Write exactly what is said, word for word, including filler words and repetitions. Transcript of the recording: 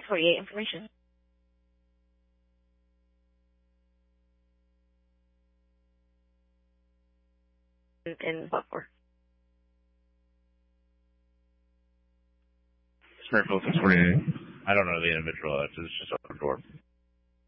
forty-eight information. And what for? Springfield six forty-eight. I don't know the individual. It's just open door.